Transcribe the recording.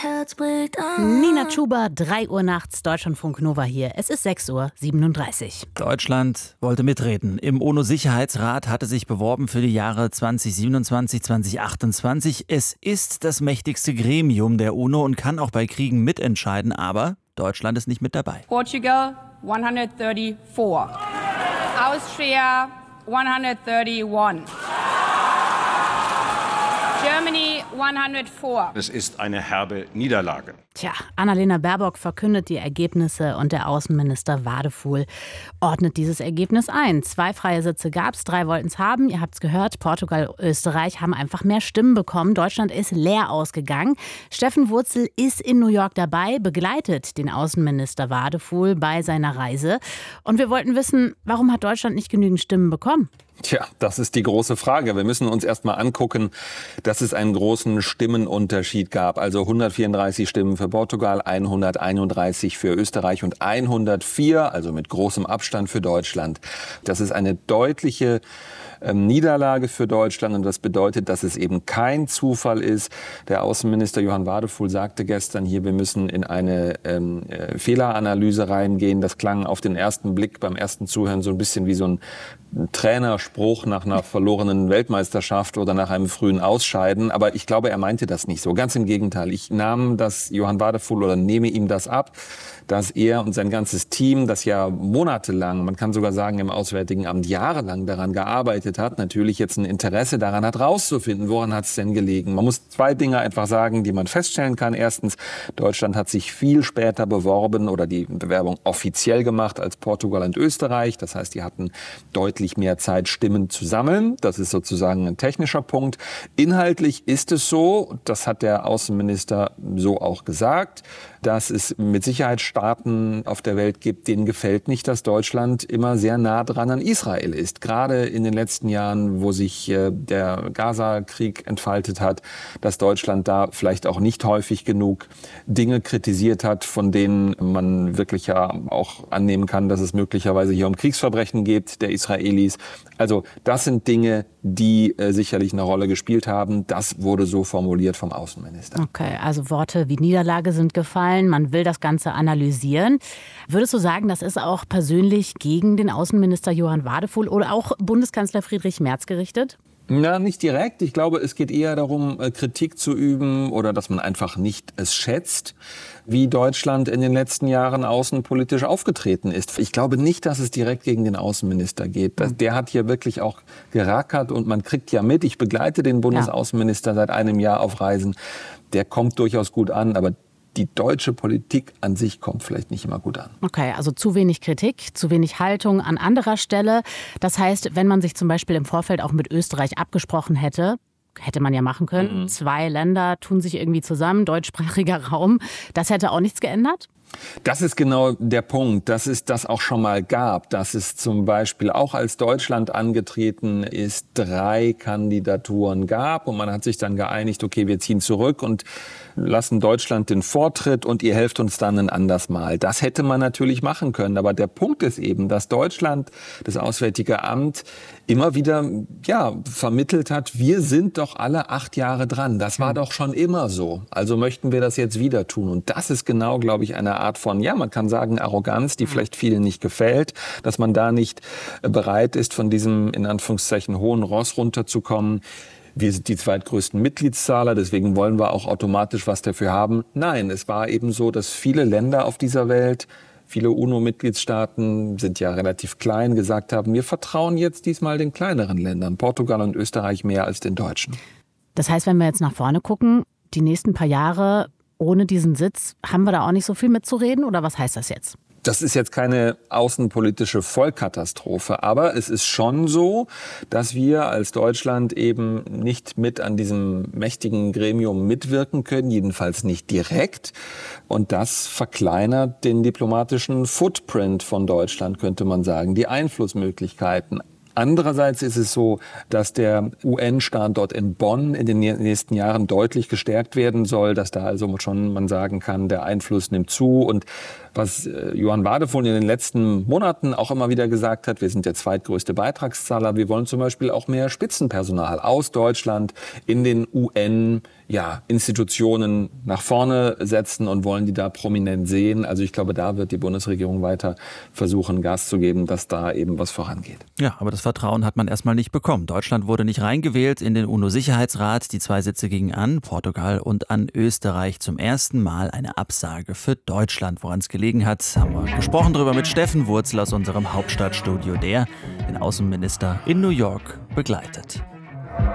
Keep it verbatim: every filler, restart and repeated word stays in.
Herz bricht an. Nina Chuba, drei Uhr nachts, Deutschlandfunk Nova hier. Es ist sechs Uhr siebenunddreißig. Deutschland wollte mitreden. Im UNO-Sicherheitsrat hatte sich beworben für die Jahre zweitausendsiebenundzwanzig, zweitausendachtundzwanzig. Es ist das mächtigste Gremium der UNO und kann auch bei Kriegen mitentscheiden, aber Deutschland ist nicht mit dabei. Portugal hundertvierunddreißig. Austria hunderteinunddreißig. Germany hundertvier. Es ist eine herbe Niederlage. Tja, Annalena Baerbock verkündet die Ergebnisse und der Außenminister Wadefuhl ordnet dieses Ergebnis ein. Zwei freie Sitze gab es, drei wollten es haben. Ihr habt es gehört, Portugal, Österreich haben einfach mehr Stimmen bekommen. Deutschland ist leer ausgegangen. Steffen Wurzel ist in New York dabei, begleitet den Außenminister Wadefuhl bei seiner Reise. Und wir wollten wissen, warum hat Deutschland nicht genügend Stimmen bekommen? Tja, das ist die große Frage. Wir müssen uns erst mal angucken, dass es einen großen Stimmenunterschied gab. Also hundertvierunddreißig Stimmen für Portugal, hunderteinunddreißig für Österreich und hundertvier, also mit großem Abstand für Deutschland. Das ist eine deutliche ähm, Niederlage für Deutschland und das bedeutet, dass es eben kein Zufall ist. Der Außenminister Johann Wadefuhl sagte gestern hier, wir müssen in eine ähm, äh, Fehleranalyse reingehen. Das klang auf den ersten Blick beim ersten Zuhören so ein bisschen wie so ein Trainerspruch nach einer verlorenen Weltmeisterschaft oder nach einem frühen Ausscheiden. Aber ich glaube, er meinte das nicht so. Ganz im Gegenteil. Ich nahm das Johann Wadefuhl oder nehme ihm das ab, dass er und sein ganzes Team, das ja monatelang, man kann sogar sagen im Auswärtigen Amt jahrelang daran gearbeitet hat, natürlich jetzt ein Interesse daran hat, rauszufinden, woran hat es denn gelegen. Man muss zwei Dinge einfach sagen, die man feststellen kann. Erstens, Deutschland hat sich viel später beworben oder die Bewerbung offiziell gemacht als Portugal und Österreich. Das heißt, die hatten deutlich mehr Zeit, Stimmen zu sammeln. Das ist sozusagen ein technischer Punkt. Inhaltlich ist es so, das hat der Außenminister so auch gesagt, dass es mit Sicherheit Staaten auf der Welt gibt, denen gefällt nicht, dass Deutschland immer sehr nah dran an Israel ist. Gerade in den letzten Jahren, wo sich äh, der Gaza-Krieg entfaltet hat, dass Deutschland da vielleicht auch nicht häufig genug Dinge kritisiert hat, von denen man wirklich ja auch annehmen kann, dass es möglicherweise hier um Kriegsverbrechen geht, der Israelis. Also das sind Dinge, die äh, sicherlich eine Rolle gespielt haben. Das wurde so formuliert vom Außenminister. Okay, also Worte wie Niederlage sind gefallen. Man will das Ganze analysieren. Würdest du sagen, das ist auch persönlich gegen den Außenminister Johann Wadefuhl oder auch Bundeskanzler Friedrich Merz gerichtet? Na, nicht direkt. Ich glaube, es geht eher darum, Kritik zu üben oder dass man einfach nicht es schätzt, wie Deutschland in den letzten Jahren außenpolitisch aufgetreten ist. Ich glaube nicht, dass es direkt gegen den Außenminister geht. Der hat hier wirklich auch gerackert und man kriegt ja mit. Ich begleite den Bundesaußenminister seit einem Jahr auf Reisen. Der kommt durchaus gut an, aber die deutsche Politik an sich kommt vielleicht nicht immer gut an. Okay, also zu wenig Kritik, zu wenig Haltung an anderer Stelle. Das heißt, wenn man sich zum Beispiel im Vorfeld auch mit Österreich abgesprochen hätte, hätte man ja machen können, mhm. zwei Länder tun sich irgendwie zusammen, deutschsprachiger Raum, das hätte auch nichts geändert? Das ist genau der Punkt, dass es das auch schon mal gab, dass es zum Beispiel auch als Deutschland angetreten ist, drei Kandidaturen gab und man hat sich dann geeinigt, okay, wir ziehen zurück und lassen Deutschland den Vortritt und ihr helft uns dann ein anderes Mal. Das hätte man natürlich machen können, aber der Punkt ist eben, dass Deutschland, das Auswärtige Amt, immer wieder ja, vermittelt hat, wir sind doch alle acht Jahre dran. Das war doch schon immer so. Also möchten wir das jetzt wieder tun. Und das ist genau, glaube ich, eine Art von, ja, man kann sagen, Arroganz, die vielleicht vielen nicht gefällt, dass man da nicht bereit ist, von diesem, in Anführungszeichen, hohen Ross runterzukommen. Wir sind die zweitgrößten Mitgliedszahler, deswegen wollen wir auch automatisch was dafür haben. Nein, es war eben so, dass viele Länder auf dieser Welt, viele UNO-Mitgliedstaaten sind ja relativ klein, gesagt haben, wir vertrauen jetzt diesmal den kleineren Ländern, Portugal und Österreich mehr als den Deutschen. Das heißt, wenn wir jetzt nach vorne gucken, die nächsten paar Jahre ohne diesen Sitz, haben wir da auch nicht so viel mitzureden oder was heißt das jetzt? Das ist jetzt keine außenpolitische Vollkatastrophe, aber es ist schon so, dass wir als Deutschland eben nicht mit an diesem mächtigen Gremium mitwirken können, jedenfalls nicht direkt. Und das verkleinert den diplomatischen Footprint von Deutschland, könnte man sagen, die Einflussmöglichkeiten. Andererseits ist es so, dass der U N-Standort in Bonn in den nächsten Jahren deutlich gestärkt werden soll, dass da also schon man sagen kann, der Einfluss nimmt zu. Und was Johann Wadefuhl in den letzten Monaten auch immer wieder gesagt hat, wir sind der zweitgrößte Beitragszahler, wir wollen zum Beispiel auch mehr Spitzenpersonal aus Deutschland in den U N ja, Institutionen nach vorne setzen und wollen die da prominent sehen. Also ich glaube, da wird die Bundesregierung weiter versuchen, Gas zu geben, dass da eben was vorangeht. Ja, aber das Vertrauen hat man erstmal nicht bekommen. Deutschland wurde nicht reingewählt in den UNO-Sicherheitsrat. Die zwei Sitze gingen an Portugal und an Österreich. Zum ersten Mal eine Absage für Deutschland. Woran es gelegen hat, haben wir gesprochen darüber mit Steffen Wurzel aus unserem Hauptstadtstudio, der den Außenminister in New York begleitet.